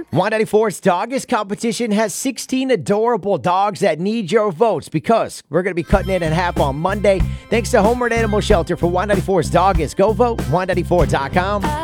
Y94's Doggist competition has 16 adorable dogs that need your votes because we're going to be cutting it in half on Monday. Thanks to Homeward Animal Shelter for Y94's Doggist. Go vote, Y94.com.